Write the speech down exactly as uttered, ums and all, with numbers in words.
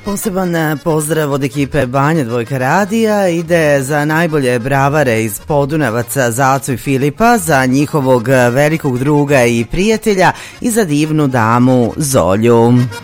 Poseban pozdrav od ekipe Banja Dvojka radija ide za najbolje bravare iz Podunavaca, za Acu i Filipa, za njihovog velikog druga i prijatelja i za divnu damu Zolju.